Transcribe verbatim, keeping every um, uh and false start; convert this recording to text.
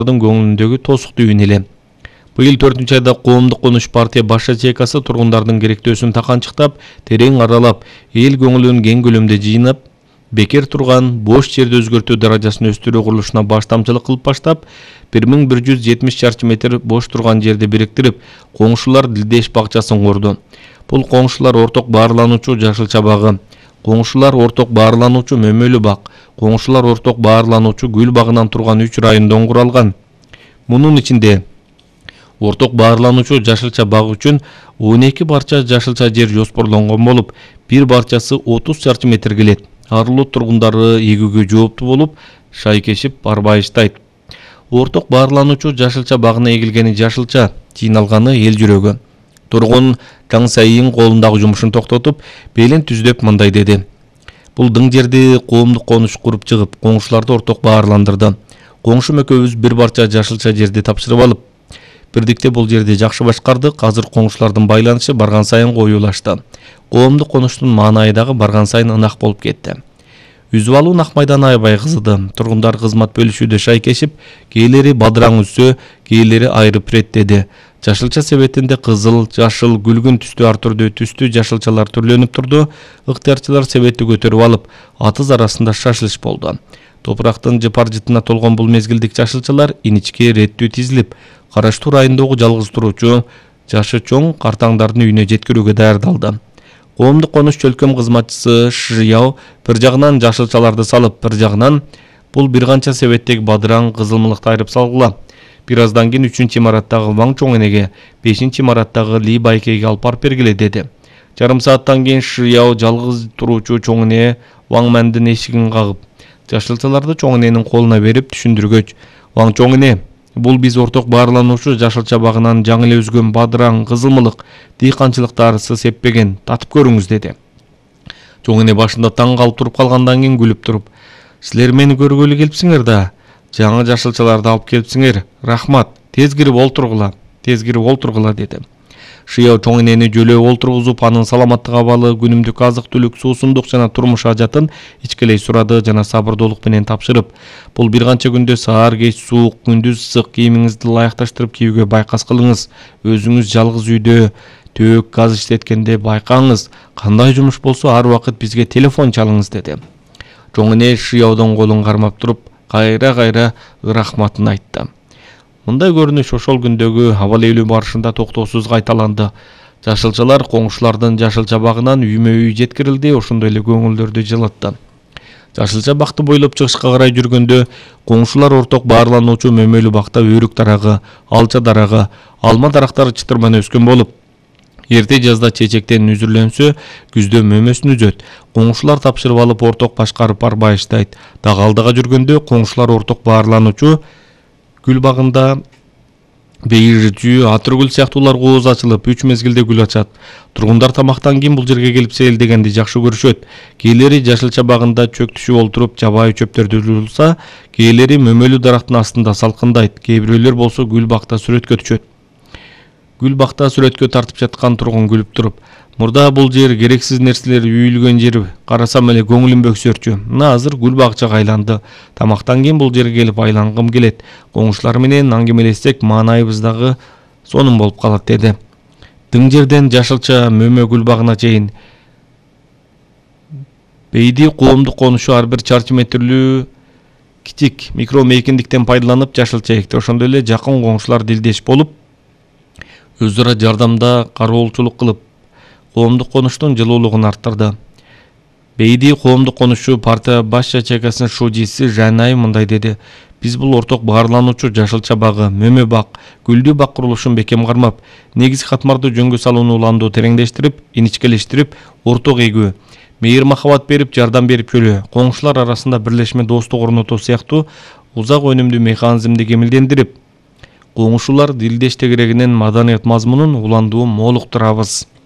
көңүлүндөгү тосук түйүн эле. Быйыл төртүнчү айда коомдук конуш партия баш ячейкасы тургундардын керектөөсүн таканчыктап, терең аралап, эл көңүлүн кең көлөмдө жыйнап, бекер турган бош жерди өзгөртүү даражасын өстүрүү курулушуна баштамчылык кылып баштап, бир миң бир жүз жетимиш чарчы метр бош турган жерди бириктирип, коңшулар Дилдеш бакчасын курду. Бул коңшулар орток баарлануучу Жашылча багы, коңшулар орток баарлануучу Мөмөлү бак, коңшулар орток баарлануучу Гүл багынан турган үч райондон куралган. Мунун ичинде орток баарлануучу Жашылча баг үчүн он эки барча жашылча жер жоспорлонгон болуп, бир барчасы отуз чарчы метр келет. Арылуу тургундары эгүүгө жооптуу болуп, шайкешип барбайыштайт. Орток баарлануучу Жашылча багына эгилгени жашылча, жыйналганы эл жүрөгү. Тургун Каң Сайын колундагы жумушун токтотуп, белин түздөп мындай деди. Бул дың жерди коомдук конуш куруп чыгып, коңшуларды орток баарландырды. Коңшум экөөбүз бир барча жашылча жерди тапшырып алып, бирдикте бул жерди жакшы башкардык. Азыр коңшулардын байланышы барган сайын коюлашты. Коомдук конуштун маанайы дагы барган сайын ынак болуп кетти. Үзүп алуу Ак майданы аябай кызыды. Тургундар кызмат бөлүшүүдө шайкешип, кээлери бадыраң үзсө, кээлери айрып иреттеди. Жашылча себетинде кызыл, жашыл, күлгүн түстүү ар түрдүү түстүү жашылчалар түрлөнүп турду. Ыктыярчылар себетти көтөрүп алып, атыз арасында шашылыш болду. Топурактын жыпар-жытына толгон бул мезгилдик жашылчалар иничке реттүү тизилип, Караштуу районундагы жалгыз туруучу жашы чоң картаңдардын үйүнө жеткирүүгө даярдалды. Коомдук конуш чөлкөм кызматчысы Шияо бир жагынан жашылчаларды салып, бир жагынан бул бир канча себеттеги бадыраң, кызылмылыкты айрып салгыла. Бир аздан кийин үчүнчү имараттагы Ваң чоң энеге, бешинчи имараттагы Ли байкеге алып барып бергиле деди. Жарым сааттан кийин Шияо жалгыз туруучу чоң эне Ваң Мэндин эшигин кагып, жашылчаларды чоң эненин колуна берип түшүндүргөч, Ваң чоң эне, бул биз орток баарлануучу Жашылча багынан жаңы эле үзгөн бадыраң, кызылмылык, дыйканчылыкта арысы сеппеген, татып көрүңүз деди. Чоң эне башында таң калып туруп калгандан кийин күлүп туруп, силер мени көргөлү келипсиңер да, жаңы жашылчаларды алып келипсиңер, рахмат, тез кирип олтургула, тез кирип олтургула деди. Шияо чоң энени жөлөө олтургузуп, анын саламаттык абалы, күнүмдүк азык-түлүк, суусундук жана турмуш ажатын ичкелей сурады жана сабырдуулук менен тапшырып, бул бир канча күндө саар кеч суук, күндүз ысык, кийимиңизди ылайыкташтырып кийүүгө байкас кылыңыз, өзүңүз жалгыз үйдө төөк газ иштеткенде байкаңыз, кандай жумуш болсо ар убакыт бизге телефон чалыңыз деди. Чоң эне Шияодон колун кармап туруп, кайра-кайра рахматын айтты. Мындай көрүнүш ошол күндөгү абал ээлүү барышында токтоосуз кайталанды. Жашылчалар коңшулардын Жашылча багынан үймө-үй жеткирилди, ошондой эле көңүлдөрдү жылытты. Жашылча бакты бойлоп чыгышка карай жүргөндө, коңшулар орток баарлануучу Мөмөлү бакта өрүк дарагы, алча дарагы, алма дарактары чытырман өскөн болуп, эрте жазда чечектен үзүрлөнсө, күздө мөмөсүн үзөт. Коңшулар тапшырып алып орток башкарып барбайыштайт. Дагы алдыга жүргөндө коңшулар орток баарлануучу Гүл багында бейирчүү, атыргүл сыяктуулар кооз ачылып, үч мезгилде гүл ачат. Тургундар тамактан кийин бул жерге келип сейилдегенди жакшы көрүшөт. Кээлери Жашылча багында чөк түшүп олтуруп, жабайы чөптөрдү жулса, кээлери Мөмөлү дарактын астында салкындайт. Кээ бирөөлөр болсо гүл бакта сүрөткө түшөт. Гүл бакта сүрөткө тартып жаткан тургун күлүп туруп, мурда бул жер керексиз нерселер үйүлгөн жер, карасам эле көңүлүм бөксөрчү. Мына азыр гүл бакчага айланды. Тамактан кийин бул жерге келип айлангым келет. Коңшулар менен аңгемелессек, маанайыбыз дагы сонун болуп калат деди. Дың жерден Жашылча Мөмө гүл багына чейин бейди коомдук конушу ар бир чарчы метрлүү кичик микро мейкиндиктен пайдаланып жашылча экти. Ошондой эле жакын коңшулар дилдеш болуп, өз ара жардамда кароолчулук кылып, коомдук конуштун жылуулугун арттырды. Бейди коомдук конушу партия баш ячейкасынын шужиси Жанай мындай деди. Биз бул орток баарлануучу Жашылча багы, Мөмө бак, Гүлдүү бак курулушун бекем кармап, негизги катмарды жөнгө салууну уланду тереңдештирип, иничкелештирип, орток эгүү, мейир махабат берип, жардам берип жөлөө, коңшулар арасында бирлешме достук орнотуу сыяктуу узак өнүмдүү механизмди кемилдендирип, коңшулар дилдеш тегерегинен маданият мазмунун уландуу молуктурабыз.